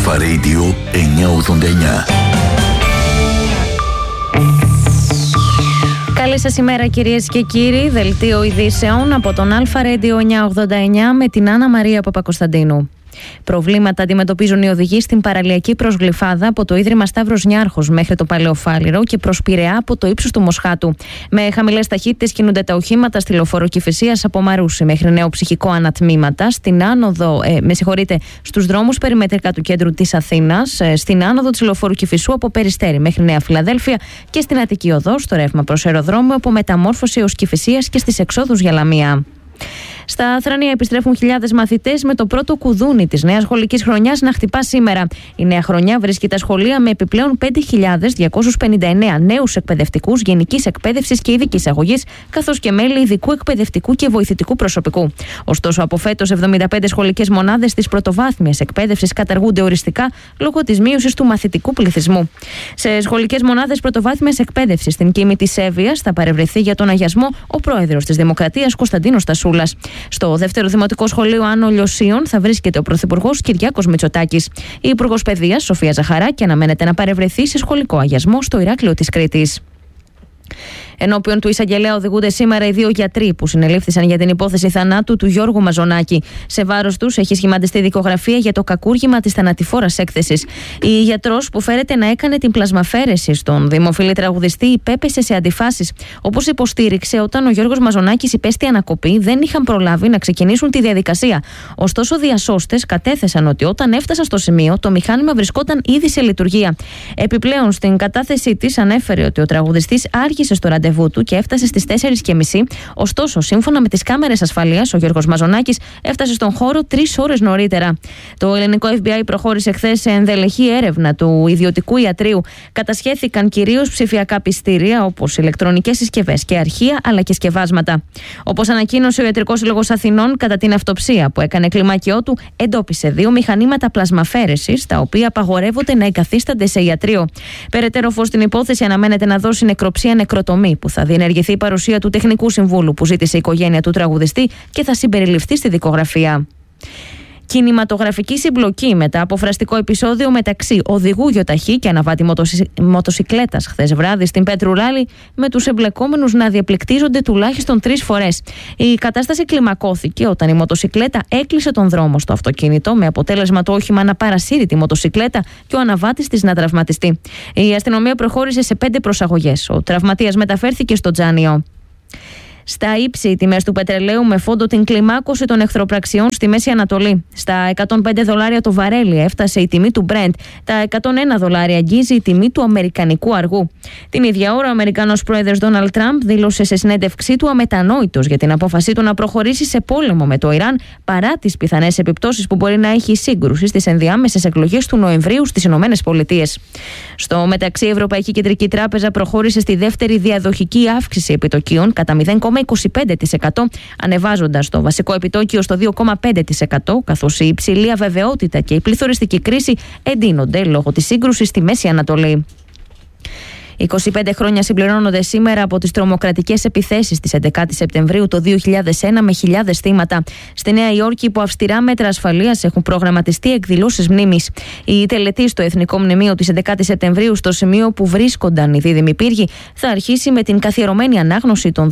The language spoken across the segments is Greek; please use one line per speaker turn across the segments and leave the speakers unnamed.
Αλφα Radio 989.
Καλή σας ημέρα κυρίες και κύριοι. Δελτίο ειδήσεων από τον Αλφα Radio 989 με την Άννα Μαρία Παπακοσταντίνου. Προβλήματα αντιμετωπίζουν οι οδηγοί στην παραλιακή προς Γλυφάδα από το Ίδρυμα Σταύρος Νιάρχος μέχρι το Παλαιοφάλιρο και προς Πειραιά από το ύψος του Μοσχάτου. Με χαμηλές ταχύτητες κινούνται τα οχήματα στη λεωφόρο Κηφισίας από Μαρούσι μέχρι Νέο Ψυχικό ανατμήματα, στην άνοδο, στους δρόμους περιμετρικά του κέντρου της Αθήνας, στην άνοδο της λεωφόρου Κηφισού από Περιστέρι μέχρι Νέα Φιλαδέλφια και στην Αττική Οδό, στο ρεύμα προς αεροδρόμιο από Μεταμόρφωση έως Κηφισίας και στις εξόδους για Λαμία. Στα Θρανία επιστρέφουν χιλιάδες μαθητές με το πρώτο κουδούνι της νέας σχολικής χρονιάς να χτυπά σήμερα. Η νέα χρονιά βρίσκει τα σχολεία με επιπλέον 5.259 νέους εκπαιδευτικούς γενικής εκπαίδευσης και ειδικής αγωγής, καθώς και μέλη ειδικού εκπαιδευτικού και βοηθητικού προσωπικού. Ωστόσο, από φέτος 75 σχολικές μονάδες της πρωτοβάθμιας εκπαίδευσης καταργούνται οριστικά λόγω της μείωσης του μαθητικού πληθυσμού. Σε σχολικές μονάδες πρωτοβάθμιας εκπαίδευσης στην Κήμη της Εύβοιας θα παρευρεθεί για τον αγιασμό ο πρόεδρος της Δημοκρατίας Κωνσταντίνος Τασούλας. Στο δεύτερο Δημοτικό Σχολείο Άνω Λιωσίων θα βρίσκεται ο Πρωθυπουργός Κυριάκος Μητσοτάκης. Η Υπουργός Παιδείας Σοφία Ζαχαράκη αναμένεται να παρευρεθεί σε σχολικό αγιασμό στο Ηράκλειο της Κρήτης. Ενώπιον του εισαγγελέα οδηγούνται σήμερα οι δύο γιατροί που συνελήφθησαν για την υπόθεση θανάτου του Γιώργου Μαζονάκη. Σε βάρος τους έχει σχηματιστεί δικογραφία για το κακούργημα της θανατηφόρας έκθεσης. Η γιατρός που φέρεται να έκανε την πλασμαφέρεση στον δημοφιλή τραγουδιστή υπέπεσε σε αντιφάσεις. Όπως υποστήριξε, όταν ο Γιώργος Μαζονάκης υπέστη ανακοπή, δεν είχαν προλάβει να ξεκινήσουν τη διαδικασία. Ωστόσο, διασώστες κατέθεσαν ότι όταν έφτασαν στο σημείο, το μηχάνημα βρισκόταν ήδη σε λειτουργία. Επιπλέον, στην κατάθεσή της ανέφερε ότι ο τραγουδιστής άργησε στο ραντεβού του και έφτασε στις 4:30. Ωστόσο, σύμφωνα με τις κάμερες ασφαλείας, ο Γιώργος Μαζονάκης έφτασε στον χώρο 3 ώρες νωρίτερα. Το ελληνικό FBI προχώρησε χθες σε ενδελεχή έρευνα του ιδιωτικού ιατρείου. Κατασχέθηκαν κυρίως ψηφιακά πιστήρια, όπως ηλεκτρονικές συσκευές και αρχεία, αλλά και σκευάσματα. Όπως ανακοίνωσε ο Ιατρικός Σύλλογος Αθηνών, κατά την αυτοψία που έκανε κλιμάκιό του, εντόπισε 2 μηχανήματα πλασμαφέρεσης, τα οποία απαγορεύονται να εγκαθίστανται σε ιατρείο. Περαιτέρω φως στην υπόθεση αναμένεται να δώσει νεκροψία νεκροτομή, που θα διενεργηθεί η παρουσία του τεχνικού συμβούλου που ζήτησε η οικογένεια του τραγουδιστή και θα συμπεριληφθεί στη δικογραφία. Κινηματογραφική συμπλοκή μετά από φραστικό επεισόδιο μεταξύ οδηγού γιοταχή και αναβάτη μοτοσικλέτας χθες βράδυ στην Πέτρου Ράλη, με τους εμπλεκόμενους να διαπληκτίζονται τουλάχιστον 3 φορές. Η κατάσταση κλιμακώθηκε όταν η μοτοσικλέτα έκλεισε τον δρόμο στο αυτοκίνητο, με αποτέλεσμα το όχημα να παρασύρει τη μοτοσικλέτα και ο αναβάτης της να τραυματιστεί. Η αστυνομία προχώρησε σε 5 προσαγωγές. Ο τραυματίας μεταφέρθηκε στο Τζάνιο. Στα ύψη, οι τιμές του πετρελαίου με φόντο την κλιμάκωση των εχθροπραξιών στη Μέση Ανατολή. Στα $105 το βαρέλι έφτασε η τιμή του Brent. Τα $101 αγγίζει η τιμή του αμερικανικού αργού. Την ίδια ώρα, ο Αμερικανός πρόεδρος Ντόναλντ Τραμπ δήλωσε σε συνέντευξή του αμετανόητος για την απόφασή του να προχωρήσει σε πόλεμο με το Ιράν, παρά τις πιθανές επιπτώσεις που μπορεί να έχει η σύγκρουση στις ενδιάμεσες εκλογές του Νοεμβρίου στις ΗΠΑ. Στο μεταξύ, η Ευρωπαϊκή Κεντρική Τράπεζα προχώρησε στη δεύτερη διαδοχική αύξηση επιτοκίων κατά 0,25%, ανεβάζοντας το βασικό επιτόκιο στο 2,5%, καθώς η υψηλή αβεβαιότητα και η πληθωριστική κρίση εντείνονται λόγω της σύγκρουσης στη Μέση Ανατολή. 25 χρόνια συμπληρώνονται σήμερα από τις τρομοκρατικές επιθέσεις της 11 Σεπτεμβρίου το 2001 με χιλιάδες θύματα. Στη Νέα Υόρκη, υπό αυστηρά μέτρα ασφαλείας, έχουν προγραμματιστεί εκδηλώσεις μνήμης. Η τελετή στο Εθνικό Μνημείο της 11 Σεπτεμβρίου, στο σημείο που βρίσκονταν οι δίδυμοι πύργοι, θα αρχίσει με την καθιερωμένη ανάγνωση των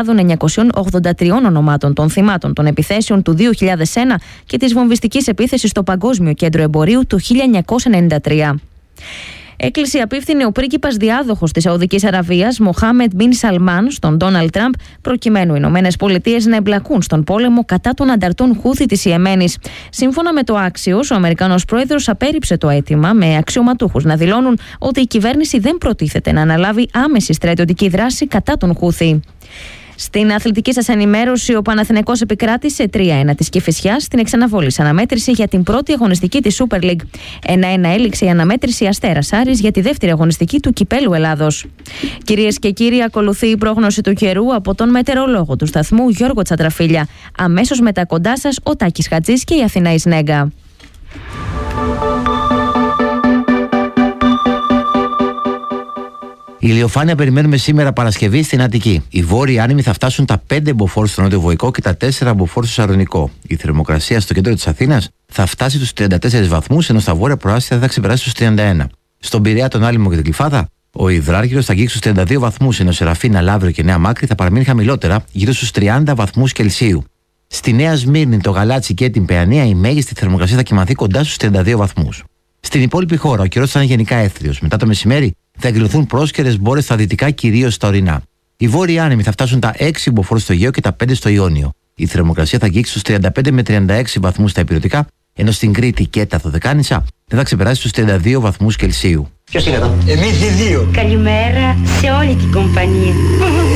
2.983 ονομάτων των θυμάτων των επιθέσεων του 2001 και της βομβιστικής επίθεσης στο Παγκόσμιο Κέντρο Εμπορίου του 1993. Έκκληση απίφθινε ο πρίγκιπας διάδοχος της Σαουδικής Αραβίας, Μοχάμεντ Μπιν Σαλμάν, στον Ντόναλντ Τραμπ, προκειμένου οι ΗΠΑ να εμπλακούν στον πόλεμο κατά των ανταρτών Χούθι της Ιεμένης. Σύμφωνα με το Axios, ο Αμερικανός πρόεδρος απέρριψε το αίτημα, με αξιωματούχους να δηλώνουν ότι η κυβέρνηση δεν προτίθεται να αναλάβει άμεση στρατιωτική δράση κατά των Χούθι. Στην αθλητική σας ενημέρωση, ο Παναθηναϊκός επικράτησε 3-1 της Κηφισιάς στην εξαναβόλης αναμέτρηση για την πρώτη αγωνιστική της Super League. 1-1 έληξε η αναμέτρηση Αστέρας Άρης για τη δεύτερη αγωνιστική του Κυπέλλου Ελλάδος. Κυρίες και κύριοι, ακολουθεί η πρόγνωση του καιρού από τον μετεωρολόγο του σταθμού Γιώργο Τσατραφίλια. Αμέσως μετά κοντά σας ο Τάκης Χατζής και η Αθηνά Ισνέγκα.
Ηλιοφάνεια περιμένουμε σήμερα Παρασκευή στην Αττική. Οι βόρειοι άνεμοι θα φτάσουν τα 5 μποφόρ στο νότιο Βοϊκό και τα 4 μποφόρ στο Σαρονικό. Η θερμοκρασία στο κέντρο της Αθήνας θα φτάσει τους 34 βαθμούς, ενώ στα βόρεια προάστια θα ξεπεράσει τους 31. Στον Πειραιά, τον Άλυμο και την Κλιφάδα, ο Ιδράργυρος θα αγγίξει τους 32 βαθμούς, ενώ Σεραφίνα, Λαύριο και Νέα Μάκρη θα παραμείνει χαμηλότερα, γύρω στους 30 βαθμούς Κελσίου. Στη Νέα Σμύρνη, το Γαλάτσι και την Παιανία, η μέγιστη θερμοκρασία θα κυμανθεί κοντά στους 32 βαθμούς. Στην υπόλοιπη χώρα, ο καιρός θα είναι γενικά έθριος. Μετά το μεσημέρι θα εκδηλωθούν πρόσκαιρες μπόρες στα δυτικά, κυρίως στα ορεινά. Οι βόρειοι άνεμοι θα φτάσουν τα 6 μποφόρ στο Αιγαίο και τα 5 στο Ιόνιο. Η θερμοκρασία θα αγγίξει στους 35 με 36 βαθμούς στα ηπειρωτικά, ενώ στην Κρήτη και τα Δωδεκάνησα δεν θα ξεπεράσει τους 32 βαθμούς Κελσίου.
Ποιος είναι εδώ? Εμείς οι δύο.
Καλημέρα σε όλη την κομπανία.